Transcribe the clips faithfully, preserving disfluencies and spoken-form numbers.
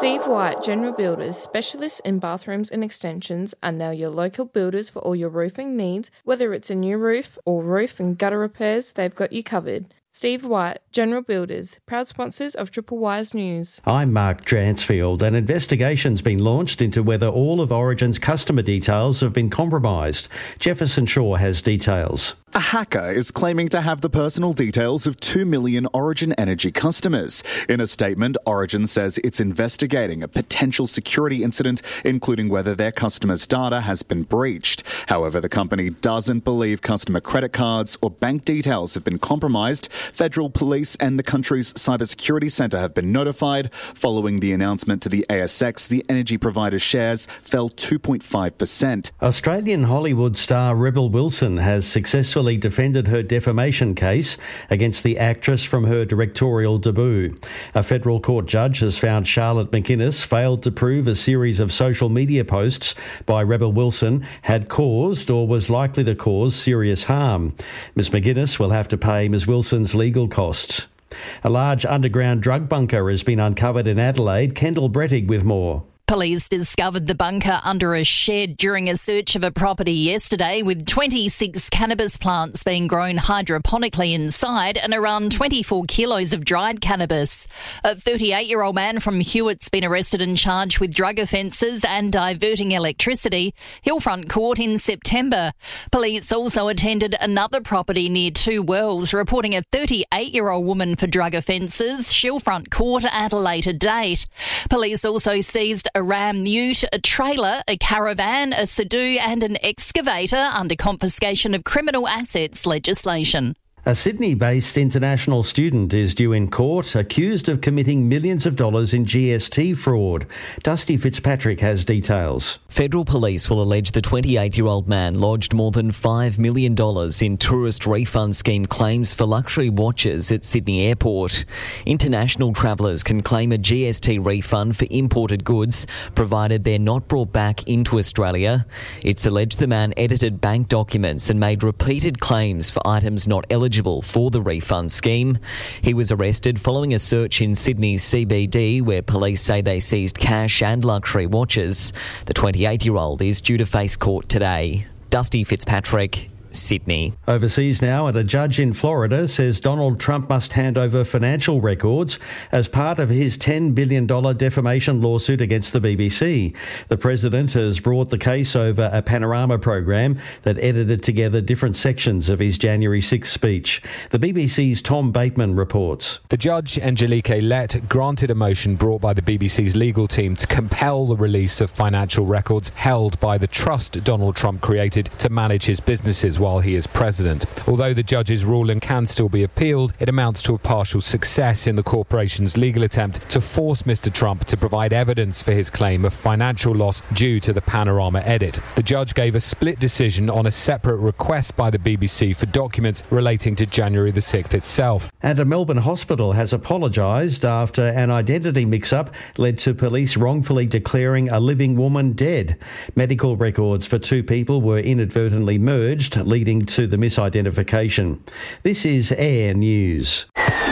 Steve White General Builders, specialists in bathrooms and extensions, are now your local builders for all your roofing needs. Whether it's a new roof or roof and gutter repairs, they've got you covered. Steve White, General Builders, proud sponsors of Triple Wise News. I'm Mark Dransfield. An investigation's been launched into whether all of Origin's customer details have been compromised. Jefferson Shaw has details. A hacker is claiming to have the personal details of two million Origin Energy customers. In a statement, Origin says it's investigating a potential security incident, including whether their customers' data has been breached. However, the company doesn't believe customer credit cards or bank details have been compromised. Federal police and the country's cybersecurity centre have been notified. Following the announcement to the A S X, the energy provider's shares fell two point five percent. Australian Hollywood star Rebel Wilson has successfully defended her defamation case against the actress from her directorial debut. A federal court judge has found Charlotte McInnes failed to prove a series of social media posts by Rebel Wilson had caused or was likely to cause serious harm. Miz McInnes will have to pay Miz Wilson's legal costs. A large underground drug bunker has been uncovered in Adelaide. Kendall Brettig with more. Police discovered the bunker under a shed during a search of a property yesterday, with twenty-six cannabis plants being grown hydroponically inside and around twenty-four kilos of dried cannabis. A thirty-eight-year-old man from Hewitt's been arrested and charged with drug offences and diverting electricity. Hillfront Court in September. Police also attended another property near Two Wells, reporting a thirty-eight-year-old woman for drug offences. Hillfront Court at a later date. Police also seized a Ram Ute, a trailer, a caravan, a Sudoku and an excavator under confiscation of criminal assets legislation. A Sydney-based international student is due in court, accused of committing millions of dollars in G S T fraud. Dusty Fitzpatrick has details. Federal police will allege the twenty-eight-year-old man lodged more than five million dollars in tourist refund scheme claims for luxury watches at Sydney Airport. International travellers can claim a G S T refund for imported goods, provided they're not brought back into Australia. It's alleged the man edited bank documents and made repeated claims for items not eligible for the refund scheme. He was arrested following a search in Sydney's C B D, where police say they seized cash and luxury watches. The twenty-eight-year-old is due to face court today. Dusty Fitzpatrick, Sydney. Overseas now, and a judge in Florida says Donald Trump must hand over financial records as part of his ten billion dollars defamation lawsuit against the B B C. The president has brought the case over a panorama program that edited together different sections of his January sixth speech. The B B C's Tom Bateman reports. The judge, Angelique Lett, granted a motion brought by the B B C's legal team to compel the release of financial records held by the trust Donald Trump created to manage his businesses while he is president. Although the judge's ruling can still be appealed, it amounts to a partial success in the corporation's legal attempt to force Mister Trump to provide evidence for his claim of financial loss due to the panorama edit. The judge gave a split decision on a separate request by the B B C for documents relating to January the sixth itself. And a Melbourne hospital has apologised after an identity mix-up led to police wrongfully declaring a living woman dead. Medical records for two people were inadvertently merged, leading to the misidentification. This is Air News.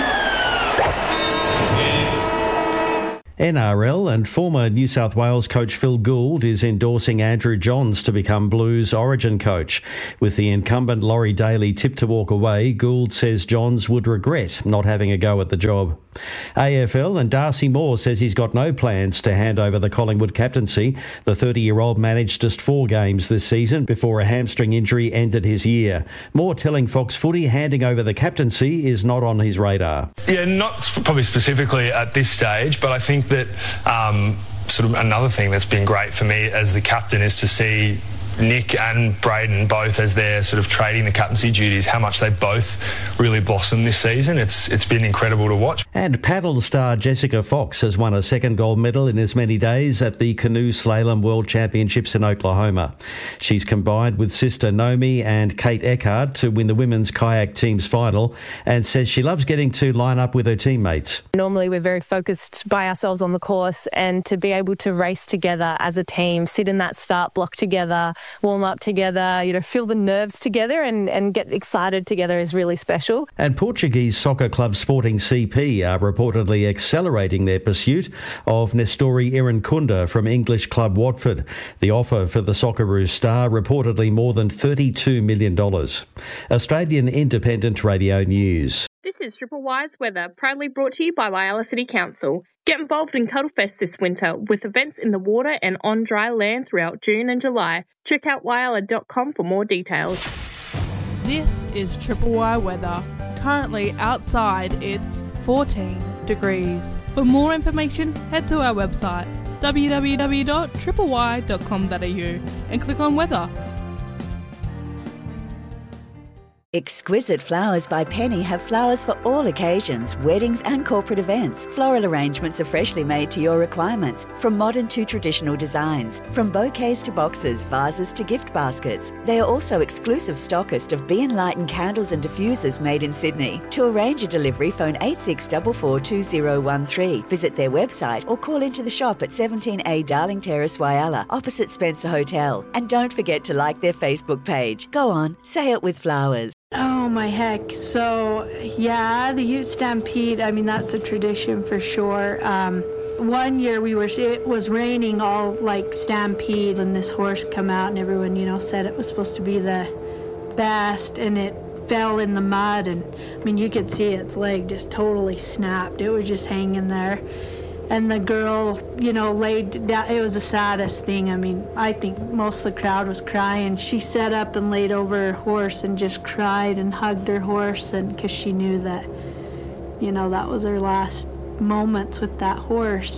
N R L and former New South Wales coach Phil Gould is endorsing Andrew Johns to become Blues Origin coach. With the incumbent Laurie Daly tipped to walk away, Gould says Johns would regret not having a go at the job. A F L and Darcy Moore says he's got no plans to hand over the Collingwood captaincy. The thirty-year-old managed just four games this season before a hamstring injury ended his year. Moore telling Fox Footy handing over the captaincy is not on his radar. Yeah, not probably specifically at this stage, but I think that um, sort of another thing that's been great for me as the captain is to see Nick and Braden both, as they're sort of trading the captaincy duties, how much they both really blossomed this season. It's it's been incredible to watch. And paddle star Jessica Fox has won a second gold medal in as many days at the Canoe Slalom World Championships in Oklahoma. She's combined with sister Nomi and Kate Eckhart to win the women's kayak team's final, and says she loves getting to line up with her teammates. Normally we're very focused by ourselves on the course, and to be able to race together as a team, sit in that start block together, warm up together, you know, feel the nerves together and, and get excited together is really special. And Portuguese soccer club Sporting C P are reportedly accelerating their pursuit of Nestori Irankunda from English club Watford. The offer for the Socceroos star reportedly more than thirty-two million dollars. Australian Independent Radio News. This is Triple Y's weather, proudly brought to you by Whyalla City Council. Get involved in Cuddlefest this winter with events in the water and on dry land throughout June and July. Check out whyalla dot com for more details. This is Triple Y weather. Currently outside it's fourteen degrees. For more information, head to our website w w w dot triple y dot com dot a u and click on weather. Exquisite Flowers by Penny have flowers for all occasions, weddings and corporate events. Floral arrangements are freshly made to your requirements, from modern to traditional designs. From bouquets to boxes, vases to gift baskets. They are also exclusive stockist of Be Enlightened candles and diffusers made in Sydney. To arrange a delivery, phone eight six four four two zero one three. Visit their website or call into the shop at seventeen A Darling Terrace, Whyalla, opposite Spencer Hotel. And don't forget to like their Facebook page. Go on, say it with flowers. Oh my heck. So yeah, the Ute Stampede, I mean, that's a tradition for sure. Um, one year we were, it was raining all like stampedes, and this horse come out and everyone, you know, said it was supposed to be the best, and it fell in the mud, and I mean, you could see its leg just totally snapped. It was just hanging there. And the girl, you know, laid down. It was the saddest thing. I mean, I think most of the crowd was crying. She sat up and laid over her horse and just cried and hugged her horse, and because she knew that, you know, that was her last moments with that horse.